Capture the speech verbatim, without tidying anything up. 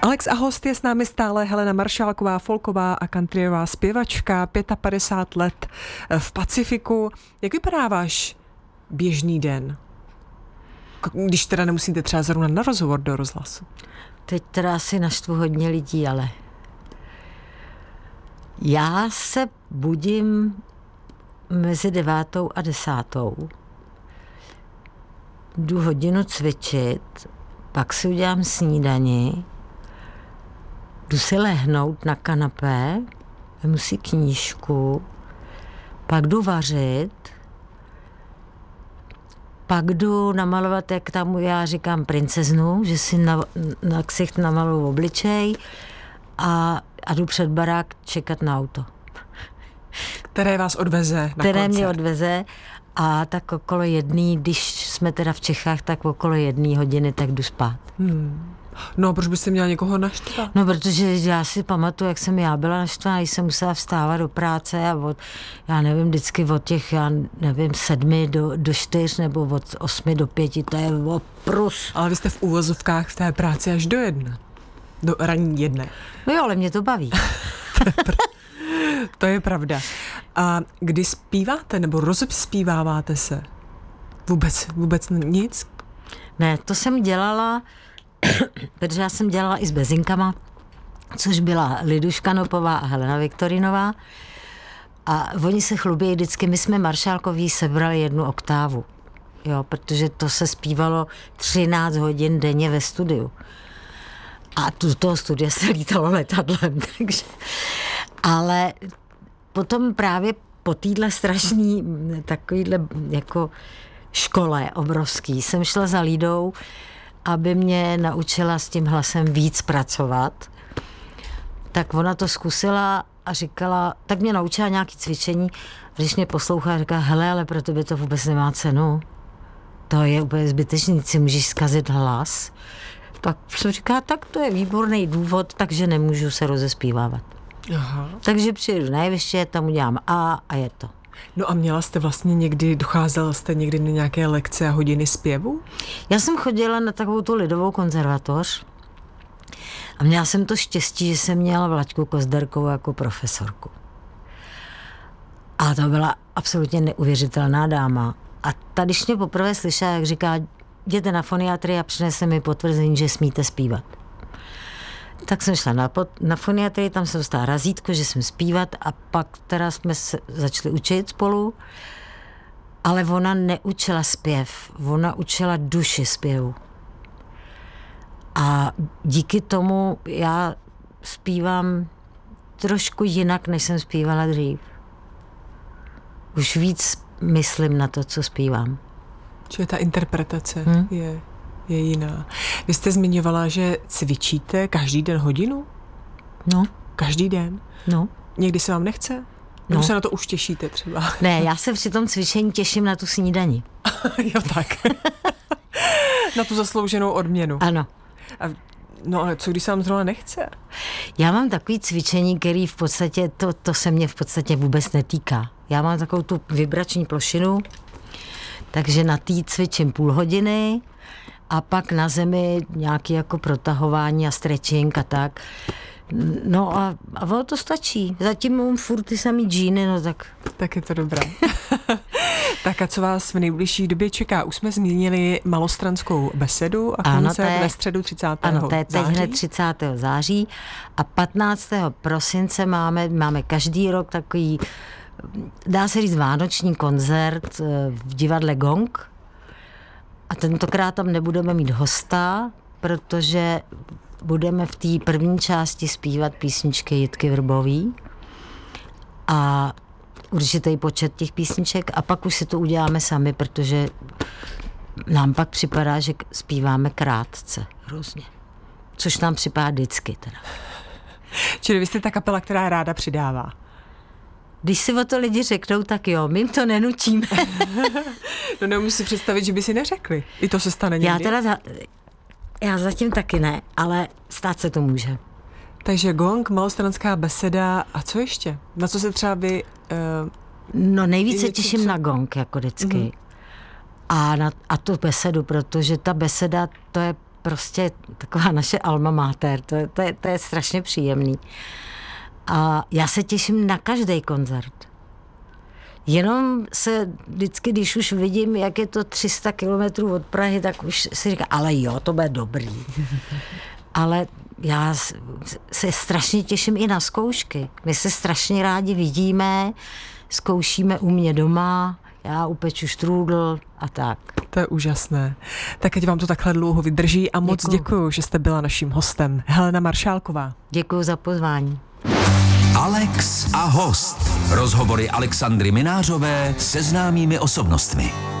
Alex a host je s námi stále Helena Maršálková, folková a countryová zpěvačka, padesát pět let v Pacifiku. Jak vypadá váš běžný den? Když teda nemusíte třeba zrovna na rozhovor do rozhlasu. Teď teda asi naštvu hodně lidí, ale já se budím mezi devátou a desátou. Jdu hodinu cvičit, pak si udělám snídani, jdu si lehnout na kanapé, vemu si knížku, pak jdu vařit, pak jdu namalovat, jak tam já říkám princeznu, že si na, na ksicht namaluju obličej a, a jdu před barák čekat na auto. Které vás odveze na Které koncert. mě odveze a tak okolo jedný, když jsme teda v Čechách, tak okolo jedné hodiny, tak jdu spát. Hmm. No a proč byste měla někoho naštvat? No, protože já si pamatuju, jak jsem já byla naštvaná, když jsem musela vstávat do práce a od, já nevím, vždycky od těch, já nevím, sedmi do, do čtyř nebo od osmi do pěti, to je oprus. Ale vy jste v úvozovkách v té práci až do jedné. Do ranní jedné. No jo, ale mě to baví. To je pravda. A kdy zpíváte nebo rozespíváváte se? Vůbec, vůbec nic? Ne, to jsem dělala, protože já jsem dělala i s bezinkama, což byla Liduška Nopová a Helena Viktorinová. A oni se chlubí vždycky, my jsme Maršálkoví sebrali jednu oktávu, jo, protože to se zpívalo třináct hodin denně ve studiu. A do toho studia se lítalo letadlem, takže... Ale potom právě po téhle strašný takovýhle jako škole obrovský jsem šla za Lídou, aby mě naučila s tím hlasem víc pracovat. Tak ona to zkusila a říkala, tak mě naučila nějaké cvičení. A když mě poslouchala, říká, hele, ale pro tebe to vůbec nemá cenu. To je úplně zbytečný, si můžeš zkazit hlas. Tak jsem říká, tak to je výborný důvod, takže nemůžu se rozespívávat. Aha. Takže přijedu na jeviště, tam udělám A a je to. No a měla jste vlastně někdy, docházela jste někdy na nějaké lekce a hodiny zpěvu? Já jsem chodila na takovou tu lidovou konzervatoř a měla jsem to štěstí, že jsem měla Vlaďku Kozderkovou jako profesorku. A to byla absolutně neuvěřitelná dáma. A ta, když mě poprvé slyšela, jak říká, jděte na foniatrii a přinese mi potvrzení, že smíte zpívat. Tak jsem šla na, na foniatrii, tam jsem dostala razítko, že jsem zpívat a pak teda jsme se začali učit spolu, ale ona neučila zpěv, ona učila duši zpěvu. A díky tomu já zpívám trošku jinak, než jsem zpívala dřív. Už víc myslím na to, co zpívám. Čili ta interpretace hmm? je... je jiná. Vy jste zmiňovala, že cvičíte každý den hodinu? No. Každý den? No. Někdy se vám nechce? No. Nebo se na to už těšíte třeba? Ne, já se při tom cvičení těším na tu snídani. Jo, tak. Na tu zaslouženou odměnu. Ano. A, no ale co když se vám zrovna nechce? Já mám takový cvičení, který v podstatě, to, to se mě v podstatě vůbec netýká. Já mám takovou tu vibrační plošinu, takže na tý cvičím půl hodiny, a pak na zemi nějaké jako protahování a stretching a tak. No a, a ono to stačí. Zatím mám furt ty samý džíny, no tak... Tak je to dobré. Tak a co vás v nejbližší době čeká? Už jsme zmínili Malostranskou besedu a koncert ano, ve středu třicátého Ano, to je teď hned třicátého září a patnáctého prosince máme, máme každý rok takový, dá se říct, vánoční koncert v divadle Gong. A tentokrát tam nebudeme mít hosta, protože budeme v té první části zpívat písničky Jitky Vrbový a určitý počet těch písniček a pak už si to uděláme sami, protože nám pak připadá, že zpíváme krátce hrozně. Což nám připadá vždycky teda. Čili vy jste ta kapela, která ráda přidává. Když si o to lidi řeknou, tak jo, my jim to nenutíme. No neumím si představit, že by si neřekli. I to se stane někdy. Já teda, za, já zatím taky ne, ale stát se to může. Takže Gong, Malostranská beseda a co ještě? Na co se třeba vy... Uh, no nejvíce těším co... na Gong, jako vždycky. Mm-hmm. A, na, a tu besedu, protože ta beseda, to je prostě taková naše alma mater, to, to, je, to je strašně příjemný. A já se těším na každý koncert. Jenom se vždycky, když už vidím, jak je to tři sta kilometrů od Prahy, tak už si říká, ale jo, to bude dobrý. Ale já se strašně těším i na zkoušky. My se strašně rádi vidíme, zkoušíme u mě doma, já upeču štrůdl a tak. To je úžasné. Tak ať vám to takhle dlouho vydrží a moc Děkuju. děkuju, že jste byla naším hostem. Helena Maršálková. Děkuju za pozvání. Alex a host. Rozhovory Alexandry Minářové se známými osobnostmi.